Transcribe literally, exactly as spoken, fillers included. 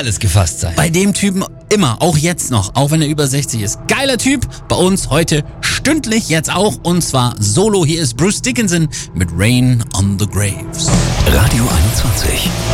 alles gefasst sein. Bei dem Typen immer, auch jetzt noch, auch wenn er über sechzig ist. Geiler Typ, bei uns heute stündlich jetzt auch, und zwar solo. Hier ist Bruce Dickinson mit Rain on the Graves. Radio einundzwanzig.